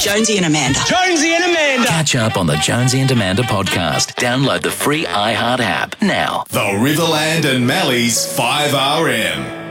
Jonesy and Amanda. Jonesy and Amanda. Catch up on the Jonesy and Amanda podcast. Download the free iHeart app now. The Riverland and Mally's 5RM.